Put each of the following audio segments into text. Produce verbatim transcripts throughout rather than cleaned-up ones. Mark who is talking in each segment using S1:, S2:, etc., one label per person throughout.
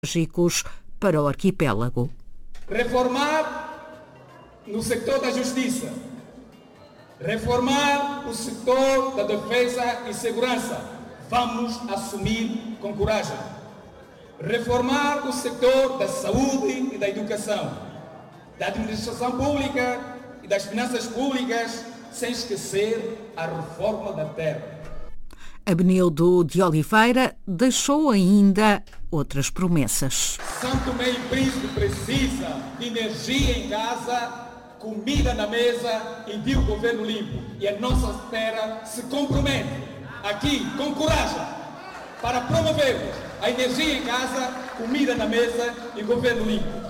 S1: estratégicos para o arquipélago.
S2: Reformar no setor da justiça, reformar o setor da defesa e segurança. Vamos assumir com coragem. Reformar o setor da saúde e da educação, da administração pública e das finanças públicas, sem esquecer a reforma da terra.
S1: Abenildo de Oliveira deixou ainda outras promessas.
S2: São Tomé e Príncipe precisa de energia em casa, comida na mesa e de um governo limpo. E a nossa terra se compromete aqui com coragem para promovermos a energia em casa, comida na mesa e governo limpo.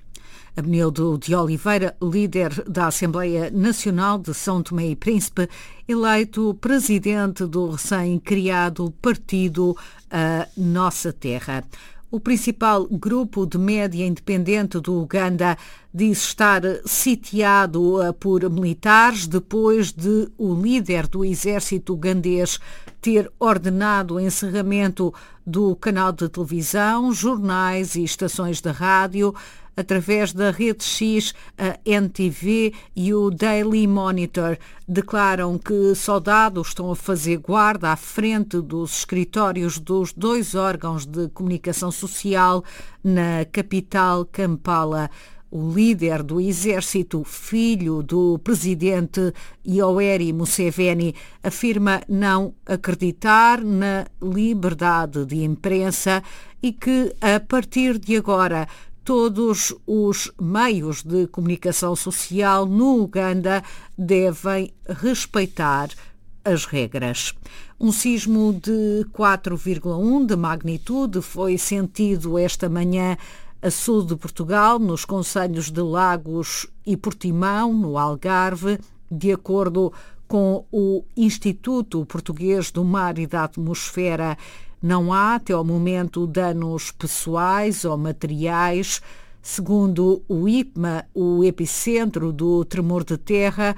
S1: Abenildo de Oliveira, líder da Assembleia Nacional de São Tomé e Príncipe, eleito presidente do recém-criado partido A Nossa Terra. O principal grupo de média independente do Uganda diz estar sitiado por militares depois de o líder do exército ugandês ter ordenado o encerramento do canal de televisão, jornais e estações de rádio. Através da Rede X, a N T V e o Daily Monitor declaram que soldados estão a fazer guarda à frente dos escritórios dos dois órgãos de comunicação social na capital Kampala. O líder do exército, filho do presidente Yoweri Museveni, afirma não acreditar na liberdade de imprensa e que, a partir de agora, todos os meios de comunicação social no Uganda devem respeitar as regras. Um sismo de quatro vírgula um de magnitude foi sentido esta manhã a sul de Portugal, nos concelhos de Lagos e Portimão, no Algarve, de acordo com o Instituto Português do Mar e da Atmosfera. Não há, até ao momento, danos pessoais ou materiais. Segundo o I P M A, o epicentro do tremor de terra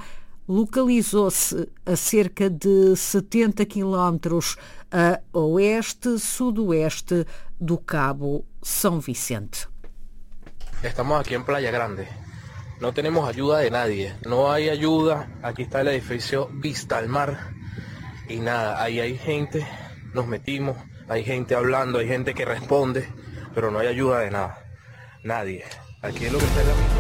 S1: localizou-se a cerca de setenta quilómetros a oeste-sudoeste do Cabo São Vicente.
S3: Estamos aqui em Playa Grande. No tenemos ayuda de nadie. No hay ayuda. Aquí está el edificio Vista al Mar. Y nada, ahí hay gente. Nos metimos, hay gente hablando, hay gente que responde, pero no hay ayuda de nada. Nadie. Aquí es lo que está en la misma.